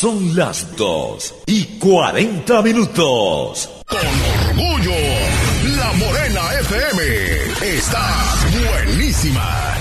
Son las 2:40. Con orgullo, La Morena FM está buenísima.